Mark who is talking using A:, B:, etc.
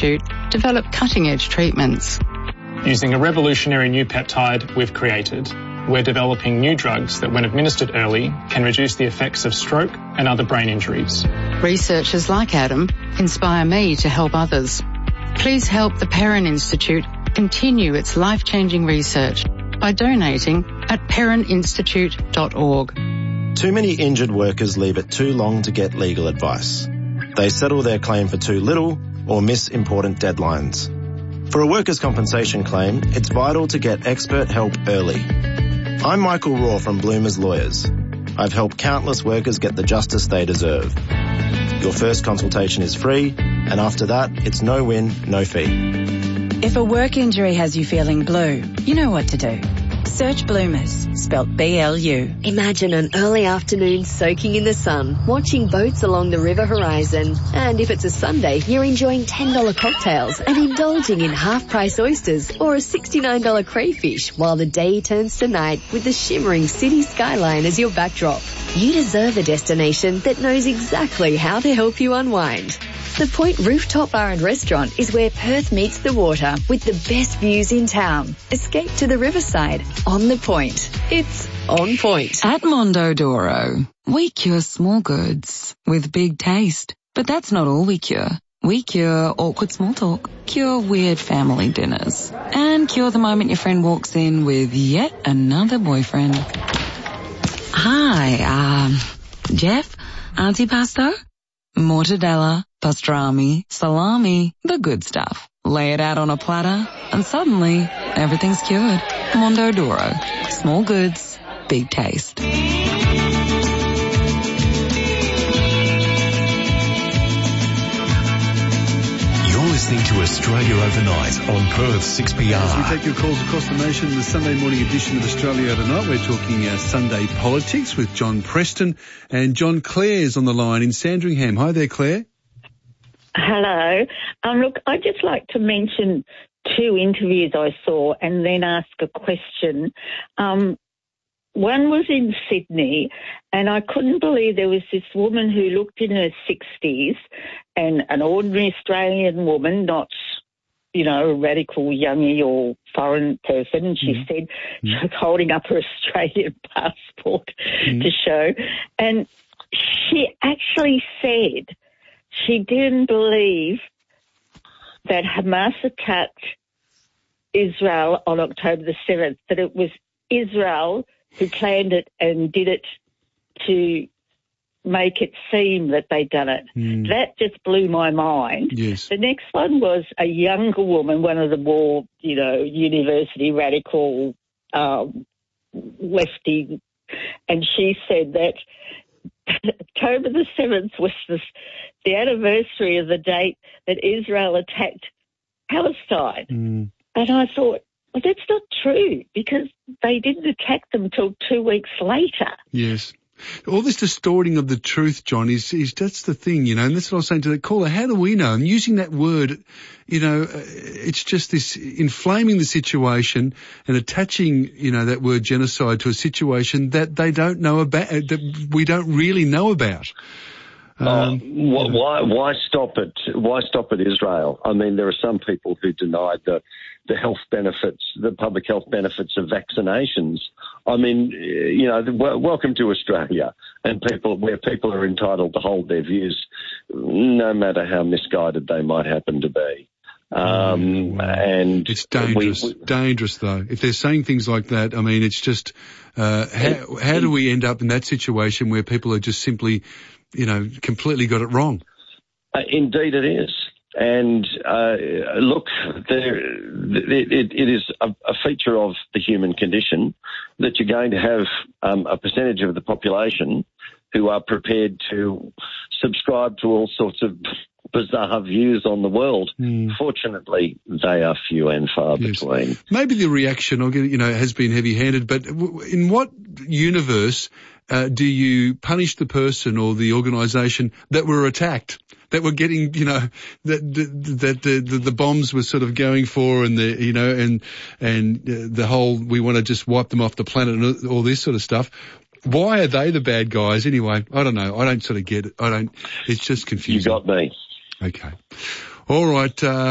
A: Institute develop cutting-edge treatments.
B: Using a revolutionary new peptide we've created, we're developing new drugs that, when administered early, can reduce the effects of stroke and other brain injuries.
A: Researchers like Adam inspire me to help others. Please help the Perrin Institute continue its life-changing research by donating at perrininstitute.org.
C: Too many injured workers leave it too long to get legal advice. They settle their claim for too little or miss important deadlines. For a workers' compensation claim, it's vital to get expert help early. I'm Michael Raw from Bloomers Lawyers. I've helped countless workers get the justice they deserve. Your first consultation is free, and after that, it's no win, no fee.
D: If a work injury has you feeling blue, you know what to do. Search Bloomers, spelt B-L-U.
E: Imagine an early afternoon soaking in the sun, watching boats along the river horizon. And if it's a Sunday, you're enjoying $10 cocktails and indulging in half-price oysters or a $69 crayfish while the day turns to night with the shimmering city skyline as your backdrop. You deserve a destination that knows exactly how to help you unwind. The Point Rooftop Bar and Restaurant is where Perth meets the water with the best views in town. Escape to the riverside on the Point. It's on point.
F: At Mondodoro, we cure small goods with big taste. But that's not all we cure. We cure awkward small talk, cure weird family dinners, and cure the moment your friend walks in with yet another boyfriend. Hi, Jeff? Antipasto? Mortadella, pastrami, salami, the good stuff. Lay it out on a platter, and suddenly, everything's cured. Mondodoro. Small goods, big taste.
G: Listening to Australia Overnight on Perth 6PR.
H: As we take your calls across the nation, the Sunday morning edition of Australia Overnight, we're talking Sunday politics with John Preston, and John Clare's on the line in Sandringham. Hi there, Claire.
I: Hello. Look, I'd just like to mention two interviews I saw and then ask a question. One was in Sydney, and I couldn't believe there was this woman who looked in her 60s, and an ordinary Australian woman, not, you know, a radical youngie or foreign person, and she said she was holding up her Australian passport to show, and she actually said she didn't believe that Hamas attacked Israel on October the 7th, that it was Israel who planned it and did it to make it seem that they'd done it. That just blew my mind.
H: Yes.
I: The next one was a younger woman, one of the more, you know, university radical lefty, and she said that October the 7th was the anniversary of the date that Israel attacked Palestine. And I thought, well, that's not true, because they didn't attack them till 2 weeks later.
H: Yes. All this distorting of the truth, John, is that's the thing, you know, and that's what I was saying to the caller. How do we know? And using that word, you know, it's just this inflaming the situation and attaching, you know, that word genocide to a situation that they don't know about, that we don't really know about.
J: Why stop at Israel? I mean, there are some people who denied the health benefits, the public health benefits of vaccinations. I mean, you know, welcome to Australia, and where people are entitled to hold their views, no matter how misguided they might happen to be. And
H: it's dangerous. Dangerous, though. If they're saying things like that, I mean, it's just how do we end up in that situation where people are just simply, you know, completely got it wrong?
J: Indeed, it is. And look, it is a feature of the human condition that you're going to have a percentage of the population who are prepared to subscribe to all sorts of bizarre views on the world. Fortunately, they are few and far between.
H: Maybe the reaction, you know, has been heavy-handed, but in what universe do you punish the person or the organisation that were attacked, that were getting, you know, that the bombs were sort of going for, and the, you know, and the whole, we want to just wipe them off the planet and all this sort of stuff? Why are they the bad guys anyway? I don't know. I don't sort of get it. It's just confusing.
J: You got me.
H: Okay. All right.